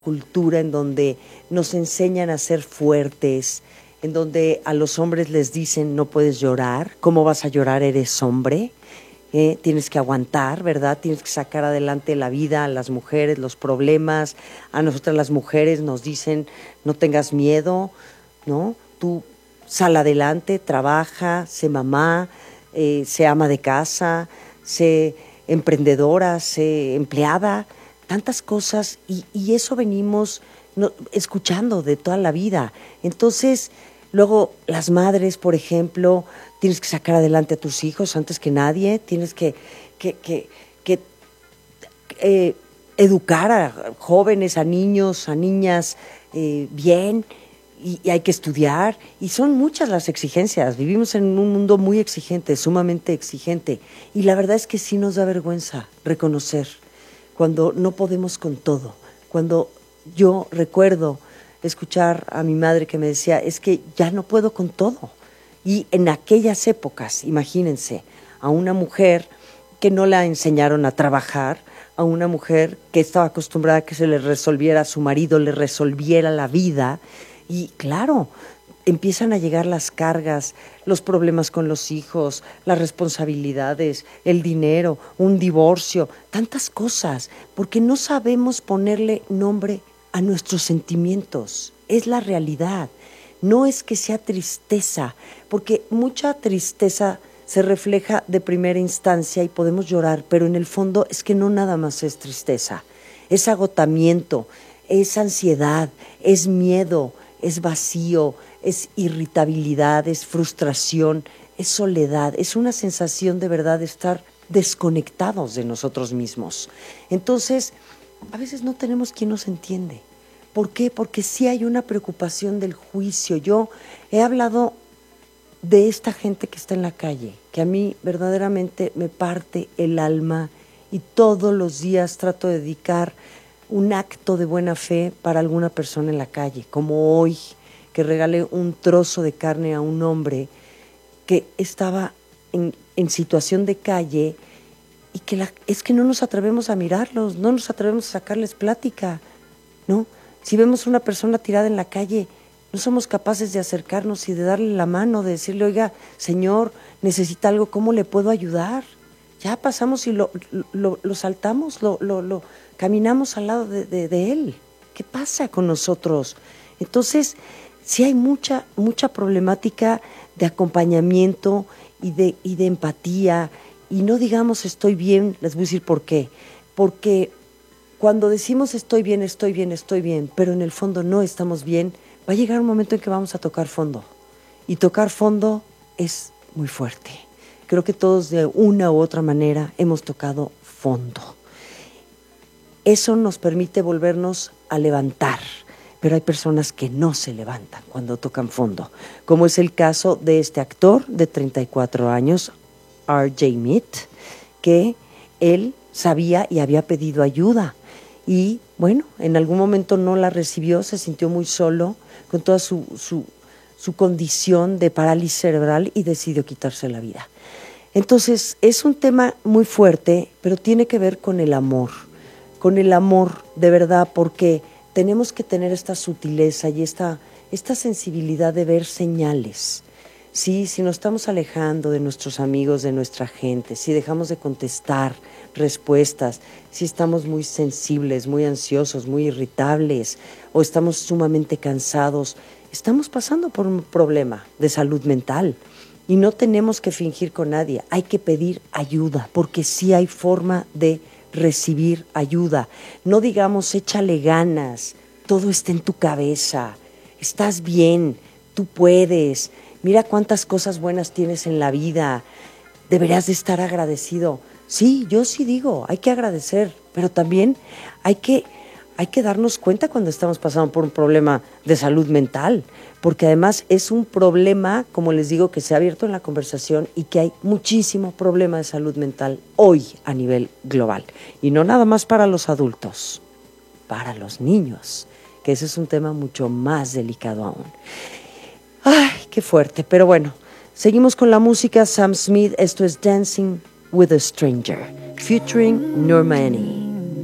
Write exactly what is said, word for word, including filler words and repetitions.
cultura en donde nos enseñan a ser fuertes, en donde a los hombres les dicen no puedes llorar, ¿cómo vas a llorar? Eres hombre, eh, tienes que aguantar, ¿verdad? Tienes que sacar adelante la vida, a las mujeres, los problemas, a nosotras las mujeres nos dicen no tengas miedo, ¿no? Tú sal adelante, trabaja, sé mamá, eh, sé ama de casa, sé emprendedora, sé empleada, tantas cosas, y, y eso venimos no, escuchando de toda la vida. Entonces, luego las madres, por ejemplo, tienes que sacar adelante a tus hijos antes que nadie, tienes que, que, que, que eh, educar a jóvenes, a niños, a niñas eh, bien, y, y hay que estudiar, y son muchas las exigencias. Vivimos en un mundo muy exigente, sumamente exigente, y la verdad es que sí nos da vergüenza reconocer cuando no podemos con todo, cuando yo recuerdo escuchar a mi madre que me decía, es que ya no puedo con todo. Y en aquellas épocas, imagínense, a una mujer que no la enseñaron a trabajar, a una mujer que estaba acostumbrada a que se le resolviera a su marido, le resolviera la vida, y claro, empiezan a llegar las cargas, los problemas con los hijos, las responsabilidades, el dinero, un divorcio, tantas cosas, porque no sabemos ponerle nombre a nuestros sentimientos. Es la realidad. No es que sea tristeza, porque mucha tristeza se refleja de primera instancia y podemos llorar, pero en el fondo es que no nada más es tristeza, es agotamiento, es ansiedad, es miedo, es vacío, es irritabilidad, es frustración, es soledad, es una sensación de verdad de estar desconectados de nosotros mismos. Entonces, a veces no tenemos quien nos entiende. ¿Por qué? Porque sí hay una preocupación del juicio. Yo he hablado de esta gente que está en la calle, que a mí verdaderamente me parte el alma, y todos los días trato de dedicar un acto de buena fe para alguna persona en la calle, como hoy, que regalé un trozo de carne a un hombre que estaba en, en situación de calle, y que la, es que no nos atrevemos a mirarlos, no nos atrevemos a sacarles plática, ¿no? Si vemos una persona tirada en la calle, no somos capaces de acercarnos y de darle la mano, de decirle, oiga, señor, necesita algo, ¿cómo le puedo ayudar? Ya pasamos y lo, lo, lo saltamos, lo, lo, lo caminamos al lado de, de, de él. ¿Qué pasa con nosotros? Entonces, sí hay mucha, mucha problemática de acompañamiento y de, y de empatía, y no digamos estoy bien, les voy a decir por qué. Porque cuando decimos estoy bien, estoy bien, estoy bien, pero en el fondo no estamos bien, va a llegar un momento en que vamos a tocar fondo. Y tocar fondo es muy fuerte. Creo que todos de una u otra manera hemos tocado fondo. Eso nos permite volvernos a levantar, pero hay personas que no se levantan cuando tocan fondo, como es el caso de este actor de treinta y cuatro años, R J Mead, que él sabía y había pedido ayuda, y bueno, en algún momento no la recibió, se sintió muy solo con toda su, su, su condición de parálisis cerebral, y decidió quitarse la vida. Entonces, es un tema muy fuerte, pero tiene que ver con el amor, con el amor de verdad, porque tenemos que tener esta sutileza y esta, esta sensibilidad de ver señales. Sí, si nos estamos alejando de nuestros amigos, de nuestra gente, si dejamos de contestar respuestas, si estamos muy sensibles, muy ansiosos, muy irritables, o estamos sumamente cansados, estamos pasando por un problema de salud mental. Y no tenemos que fingir con nadie, hay que pedir ayuda, porque sí hay forma de recibir ayuda. No digamos, échale ganas, todo está en tu cabeza, estás bien, tú puedes, mira cuántas cosas buenas tienes en la vida, deberías de estar agradecido. Sí, yo sí digo, hay que agradecer, pero también hay que, hay que darnos cuenta cuando estamos pasando por un problema de salud mental, porque además es un problema, como les digo, que se ha abierto en la conversación, y que hay muchísimo problema de salud mental hoy a nivel global. Y no nada más para los adultos, para los niños, que ese es un tema mucho más delicado aún. Ay, qué fuerte, pero bueno, seguimos con la música. Sam Smith, esto es Dancing with a Stranger, featuring Normani.